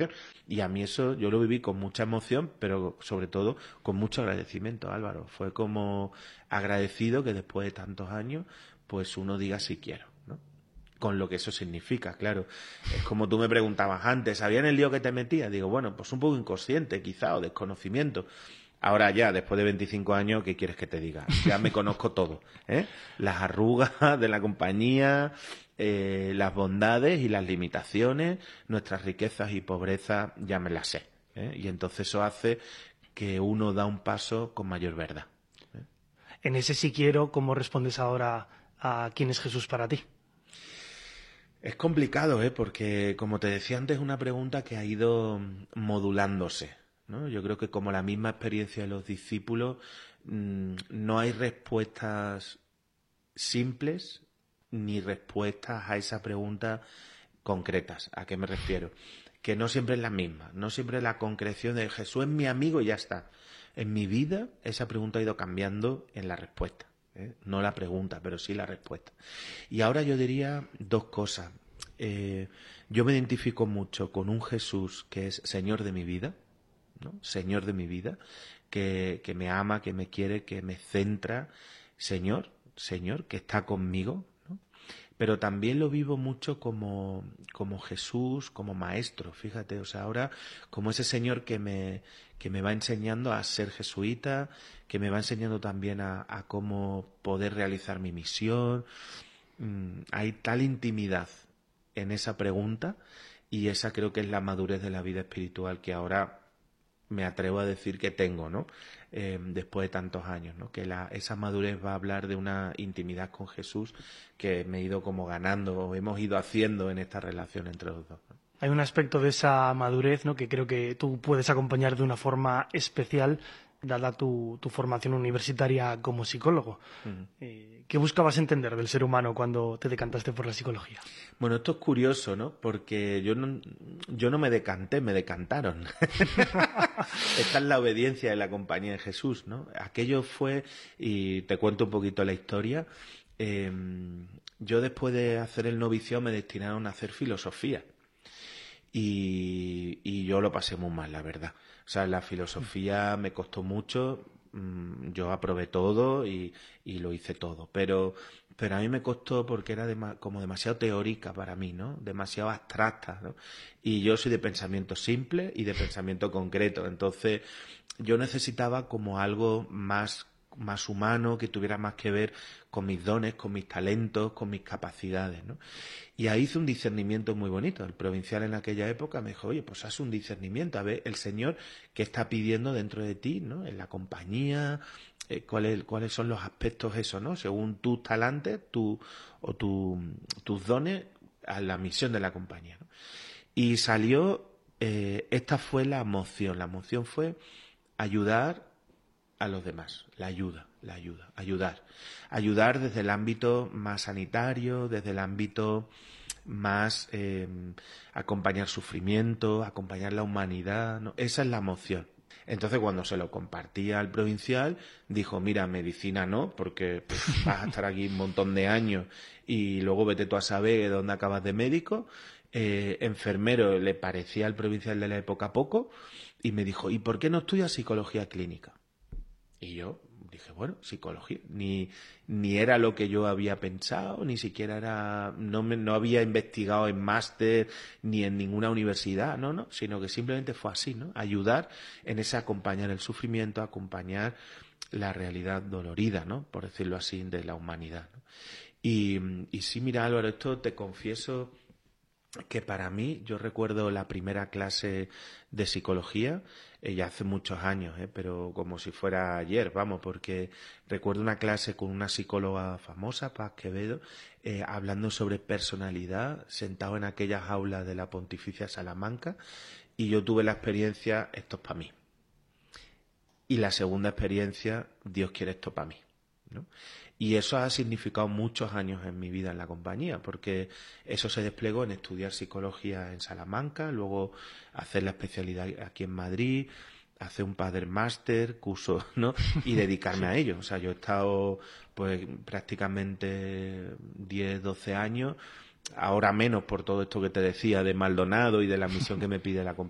relación. Y a mí eso yo lo viví con mucha emoción, pero sobre todo con mucho agradecimiento, Álvaro. Fue como agradecido que después de tantos años, pues uno diga sí quiero, ¿no? Con lo que eso significa, claro. Es como tú me preguntabas antes, ¿sabía en el lío que te metías? Digo, bueno, pues un poco inconsciente quizá, o desconocimiento. Ahora ya, después de 25 años, ¿qué quieres que te diga? Ya me conozco todo, ¿eh? Las arrugas de la compañía, las bondades y las limitaciones, nuestras riquezas y pobrezas, ya me las sé, ¿eh? Y entonces eso hace que uno da un paso con mayor verdad. En ese sí quiero, ¿cómo respondes ahora a quién es Jesús para ti? Es complicado, ¿eh? Porque, como te decía antes, es una pregunta que ha ido modulándose, ¿no? Yo creo que como la misma experiencia de los discípulos, no hay respuestas simples ni respuestas a esa pregunta concretas. ¿A qué me refiero? Que no siempre es la misma, no siempre es la concreción de Jesús es mi amigo y ya está. En mi vida esa pregunta ha ido cambiando en la respuesta, ¿eh? No la pregunta, pero sí la respuesta. Y ahora yo diría dos cosas. Yo me identifico mucho con un Jesús que es Señor de mi vida, ¿no? Señor de mi vida, que me ama, que me quiere, que me centra. Señor, que está conmigo, ¿no? Pero también lo vivo mucho como Jesús, como maestro, fíjate, o sea, ahora como ese Señor que me va enseñando a ser jesuita, que me va enseñando también a cómo poder realizar mi misión. Hay tal intimidad en esa pregunta y esa creo que es la madurez de la vida espiritual que ahora me atrevo a decir que tengo, ¿no? Después de tantos años, ¿no? Que esa madurez va a hablar de una intimidad con Jesús que me he ido como ganando o hemos ido haciendo en esta relación entre los dos, ¿no? Hay un aspecto de esa madurez, ¿no?, que creo que tú puedes acompañar de una forma especial, dada tu formación universitaria como psicólogo. ¿Qué buscabas entender del ser humano cuando te decantaste por la psicología? Bueno, esto es curioso, ¿no? Porque yo no me decanté, me decantaron. Esta es la obediencia de la compañía de Jesús, ¿no? Aquello fue, y te cuento un poquito la historia, yo después de hacer el noviciado me destinaron a hacer filosofía. Y yo lo pasé muy mal, la verdad. O sea, la filosofía me costó mucho, yo aprobé todo y lo hice todo, pero a mí me costó porque era como demasiado teórica para mí, ¿no? Demasiado abstracta, ¿no? Y yo soy de pensamiento simple y de pensamiento concreto, entonces yo necesitaba como algo más humano, que tuviera más que ver con mis dones, con mis talentos, con mis capacidades, ¿no? Y ahí hice un discernimiento muy bonito. El provincial en aquella época me dijo, oye, pues haz un discernimiento, a ver el Señor qué está pidiendo dentro de ti, ¿no? En la compañía, cuáles son los aspectos eso, ¿no? Según tus talantes, tus dones a la misión de la compañía, ¿no? Y salió, esta fue la moción. La moción fue ayudar a los demás, ayudar. Ayudar desde el ámbito más sanitario, desde el ámbito más acompañar sufrimiento, acompañar la humanidad, ¿no? Esa es la moción. Entonces cuando se lo compartía al provincial, dijo, mira, medicina no, porque vas a estar aquí un montón de años y luego vete tú a saber dónde acabas de médico. Enfermero le parecía al provincial de la época poco y me dijo, ¿y por qué no estudias psicología clínica? Y yo dije, bueno, psicología, ni era lo que yo había pensado, ni siquiera era, no había investigado en máster ni en ninguna universidad, no, sino que simplemente fue así, ¿no? Ayudar en ese acompañar el sufrimiento, acompañar la realidad dolorida, ¿no? Por decirlo así, de la humanidad, ¿no? Y sí, mira, Álvaro, esto te confieso que para mí, yo recuerdo la primera clase de psicología, ya hace muchos años, pero como si fuera ayer, vamos, porque recuerdo una clase con una psicóloga famosa, Paz Quevedo, hablando sobre personalidad, sentado en aquellas aulas de la Pontificia Salamanca, y yo tuve la experiencia, esto es para mí. Y la segunda experiencia, Dios quiere esto para mí, ¿no? Y eso ha significado muchos años en mi vida en la compañía, porque eso se desplegó en estudiar psicología en Salamanca, luego hacer la especialidad aquí en Madrid, hacer un Padre Máster, curso, ¿no? Y dedicarme a ello. O sea, yo he estado pues prácticamente 10, 12 años, ahora menos por todo esto que te decía de Maldonado y de la misión que me pide la compañía.